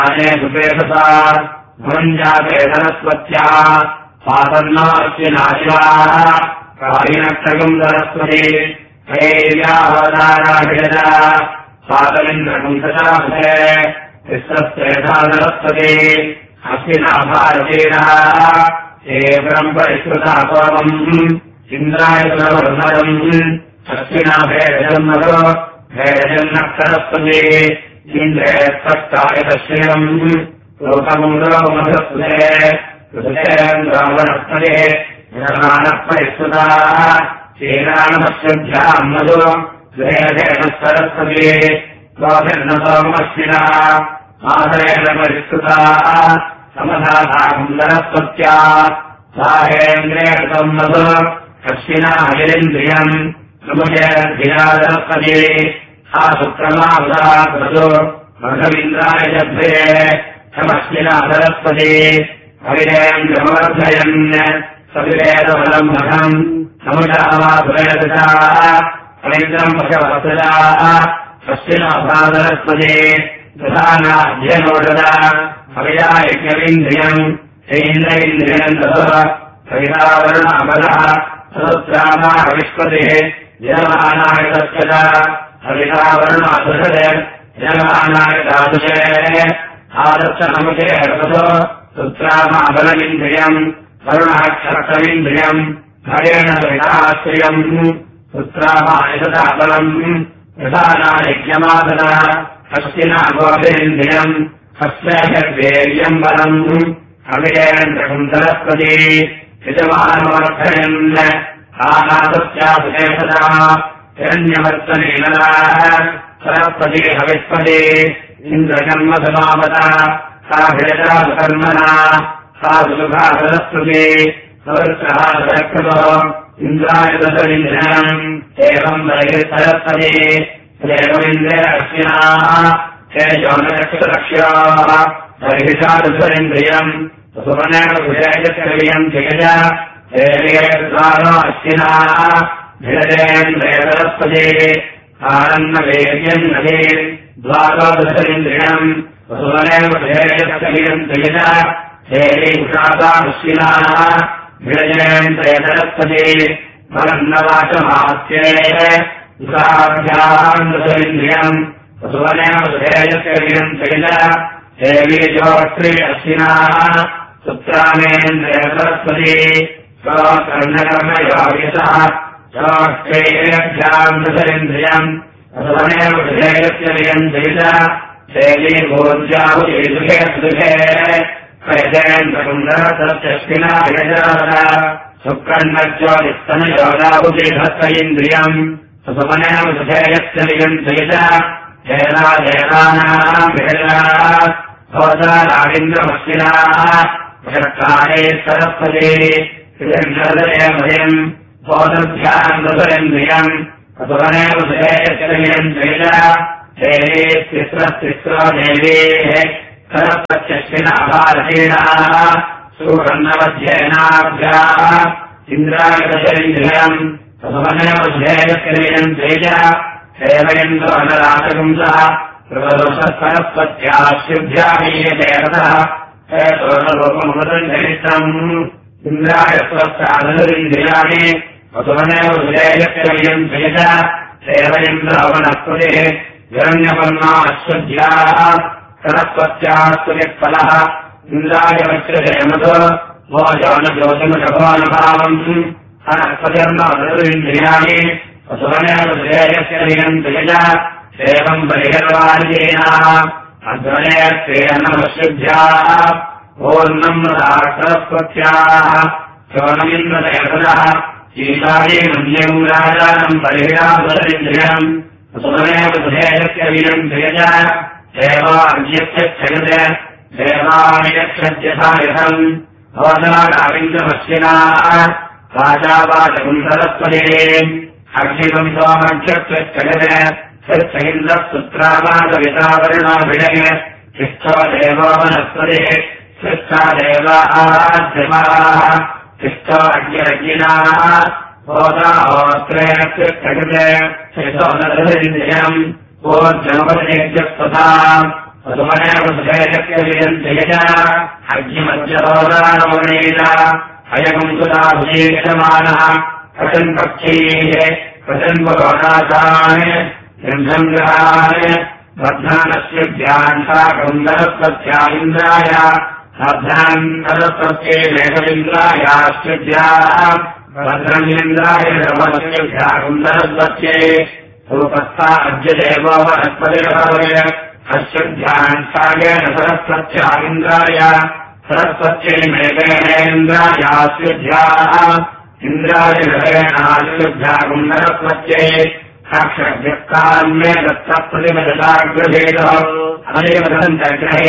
सुपेशसा भुञ्जाते सरस्वत्या स्वातन्नाश्विनाशिवाः कारिणक्षगम् सरस्वती हैर्यावदाराभिषजा स्वातमिन्द्रपुंसजामसे तिस्रस्त्रेधा सरस्वती अश्विना भारतीनः हे परम्परिष्कृता सोमम् इन्द्राय सुरवर्धनम् अश्विना भेदजन्मतो भेदजन्नक्षरस्वती इन्द्रे स्पष्टाय तश्रियम् लोकमुद्रोमधस्ते ऋषेन्द्रावणस्पदे विरमाणः परिष्कृताः श्रीरामश्रद्ध्याम् मधु द्वेषेण सरस्वती स्वाभिर्नसोमश्विना आदरेण परिष्कृताः समधानाम् सरस्वत्या साहेन्द्रेण मधु अश्विना हरिन्द्रियम् समुजयधिया सरस्वती शुक्रमावधा मधु मघवीन्द्राय जभ्ये क्षमश्विना सरस्वती हरिरेन्द्रमवर्धयन् सविवेदफलम् मघम् समुदावासुरेदशाः हरिन्द्रम् पशवसजाः अश्विना सरस्वती प्रधानाध्यनोषदा हरियायज्ञवीन्द्रियम् श्रीन्द्रेन्द्रियम् दशः हरितावर्णामलः समुद्रामाः विष्पतिः जयमानाय तस्यता हरितावर्णादुषदे जयमानाय दादुषे आदर्शनमुखे हरतो सुत्रामाबलमिन्द्रियम् वरुणाक्षरकमिन्द्रियम् हरेण हरिताश्रियम् सुत्रामायशताबलम् प्रधानायज्ञमादना हस्तिना गोभिरिन्द्रियम् हस्तेर्वीर्यम् बलम् हविरेन्द्रकम् सरस्वती यजमानमर्थयन् आनादस्याभिषेषदा हिरण्यवर्तनीनलाः सरस्वती हविष्पति इन्द्रकर्मसमावता सा भेदाकर्मणा सा सुलभा सरस्वती सवृक्षः सरस्वतो इन्द्राय दशमिन्द्रम् एवम् बहिर्सरस्वती एवमिन्द्रे अश्विनाः तेजोनक्षरक्ष्याः बहिषादुषरिन्द्रियम् सुवर्णेन विषयचक्रियम् जगज हेर्यद्वारो अश्विनाः भिरजेन्द्रे सरस्वती आनन्दवेर्यम् नदीर् द्वादशेन्द्रियम् सुवर्णेन विषयचक्रियम् जगज हेरीषादाश्विनाः भिरजेन्द्रे सरस्वती फलन्नवाचमास्ये उषाभ्याम् दशेन्द्रियम् सुवर्णेन विषयचक्रियम् जगज हेवीजोक्त्री अश्विनाः सुत्रामेन्द्रे सरस्वती कर्णकर्मयोगितः चोक्त्रेभ्याम् दशेन्द्रियम् सुवर्णेन विषयचक्रियम् जगज हेलीभोज्याहुषे सुखे कैतेन्द्रकुन्दरतश्विना विरजाः सुकर्णज्योतिस्तनयोगाहुतिहस्त इन्द्रियम् सुमनेन विषयचक्रियम् जगज हेलादेवानाम् विरजाः भवताराविन्द्रमश्विनाः विषत्कारे सरस्वती हृदयमयम् भवद्भ्याम् दशेन्द्रियम् सुमनेन विषयचक्रियम् जगज हेले तिस्रो देवीः सरस्वत्यश्विना भारतीनाः सुवर्णवध्ययनाभ्याः इन्द्राय दशेन्द्रियम् सुमनेन विषयचक्रियम् जगज हेमयन्द्रवनराजगुंसः सरस्वत्याश्युभ्यामीयते हेतोरूपमृतम् इन्द्राय स्वस्तादरिन्द्रियाणि वसुमनेव विजयचक्रियम् जगज हेमयन्द्रवनस्पतिः हिरण्यपर्णा अश्वध्याः सरस्वत्यास्तुतिफलः इन्द्राय वज्रजयमतो भोजोनज्योतिमशभोनभावम् अनस्पतिर्नवदरिन्द्रियाणि वसुमनेव विजयचक्रियम् जगज एवम् बलिहर्वार्येणाः अध्वनेत्रेणमश्रुभ्याः पूर्णम् सरस्वत्याः शोणमिन्द्रदयतः शीलाये मन्यम् राजानम् बलिहिरादरिन्द्रियम् वसुमनेव विजयचक्रियम् जगज देवार्यक्षजगत् देवानियक्षद्यथायथम् भवताराविन्द्रमश्विनाः राजावाचकम् सरस्वती अक्षितम् सोमक्षजगत् सृष्टैन्द्रपुत्रावादवितावर्णाभिषय शिष्ठो देवो वनस्पतिः शिष्ठा देवा आराध्यमाः शिष्ठो अज्ञरज्ञिनाः होताहोत्रेण सृष्टकृते शिष्टो नदरिन्द्रियम् ऊर्जमपदेभ्यस्तथा अग्निमध्यरोदानमनेन अयम् सुताभिषेक्षमानः प्रसन् पक्षैः प्रसन्वरोणाचान् गृह्णङ्ग्रहान् वर्धानस्य ध्यान्ताकन्दरस्वत्यामिन्द्राय साध्यान्तरस्वत्ये मेघमिन्द्रायाश्चिद्याः भद्रमिन्द्राय रमस्य ध्याकुन्दरस्वत्ये रूपस्था अद्य देवो वनस्पतिर्भवे अस्य ध्यान्तागेन सरस्वत्यामिन्द्राय सरस्वत्यै मेघेनेन्द्रायाश्चिद्याः इन्द्राय रवेणाश्चिद्याकुन्दरस्वत्ये साक्षाद्यक्तान्मे दत्तप्रतिमदताग्रहेतः अनेवदन्तग्रहे